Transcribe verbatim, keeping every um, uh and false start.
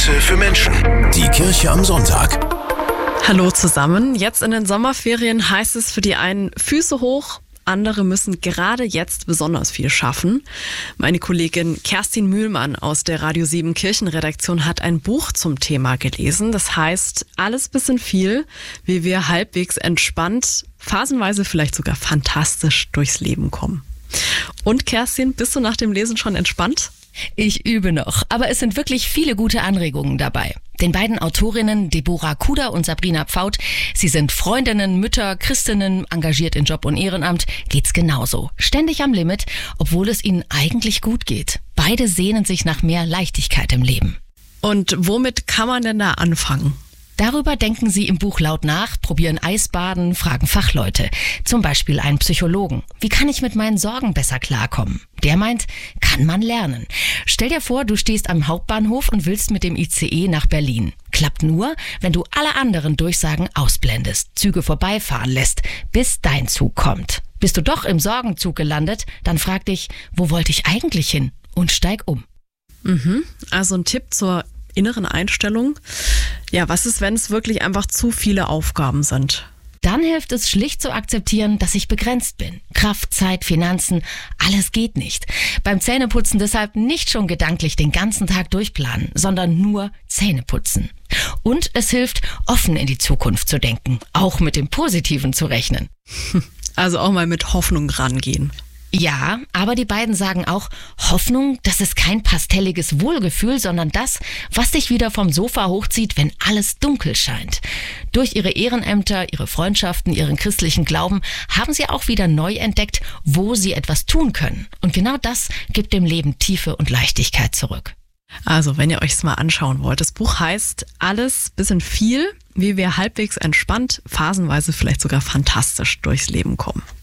Impulse für Menschen. Die Kirche am Sonntag. Hallo zusammen. Jetzt in den Sommerferien heißt es für die einen Füße hoch, andere müssen gerade jetzt besonders viel schaffen. Meine Kollegin Kerstin Mühlmann aus der Radio sieben Kirchenredaktion hat ein Buch zum Thema gelesen. Das heißt, alles bisschen viel, wie wir halbwegs entspannt, phasenweise vielleicht sogar fantastisch durchs Leben kommen. Und Kerstin, bist du nach dem Lesen schon entspannt? Ich übe noch, aber es sind wirklich viele gute Anregungen dabei. Den beiden Autorinnen Deborah Kuder und Sabrina Pfaut, sie sind Freundinnen, Mütter, Christinnen, engagiert in Job und Ehrenamt, geht's genauso. Ständig am Limit, obwohl es ihnen eigentlich gut geht. Beide sehnen sich nach mehr Leichtigkeit im Leben. Und womit kann man denn da anfangen? Darüber denken sie im Buch laut nach, probieren Eisbaden, fragen Fachleute. Zum Beispiel einen Psychologen. Wie kann ich mit meinen Sorgen besser klarkommen? Der meint, kann man lernen. Stell dir vor, du stehst am Hauptbahnhof und willst mit dem I C E nach Berlin. Klappt nur, wenn du alle anderen Durchsagen ausblendest, Züge vorbeifahren lässt, bis dein Zug kommt. Bist du doch im Sorgenzug gelandet, dann frag dich, wo wollte ich eigentlich hin? Und steig um. Mhm. Also ein Tipp zur inneren Einstellung. Ja, was ist, wenn es wirklich einfach zu viele Aufgaben sind? Dann hilft es schlicht zu akzeptieren, dass ich begrenzt bin. Kraft, Zeit, Finanzen, alles geht nicht. Beim Zähneputzen deshalb nicht schon gedanklich den ganzen Tag durchplanen, sondern nur Zähneputzen. Und es hilft, offen in die Zukunft zu denken, auch mit dem Positiven zu rechnen. Also auch mal mit Hoffnung rangehen. Ja, aber die beiden sagen auch, Hoffnung, das ist kein pastelliges Wohlgefühl, sondern das, was dich wieder vom Sofa hochzieht, wenn alles dunkel scheint. Durch ihre Ehrenämter, ihre Freundschaften, ihren christlichen Glauben haben sie auch wieder neu entdeckt, wo sie etwas tun können. Und genau das gibt dem Leben Tiefe und Leichtigkeit zurück. Also, wenn ihr euch es mal anschauen wollt, das Buch heißt Alles bisschen viel, wie wir halbwegs entspannt, phasenweise vielleicht sogar fantastisch durchs Leben kommen.